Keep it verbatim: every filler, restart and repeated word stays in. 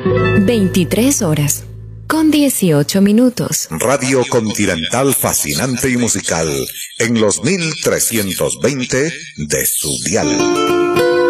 veintitrés horas, con dieciocho minutos. Radio Continental fascinante y musical, en los mil trescientos veinte de su dial.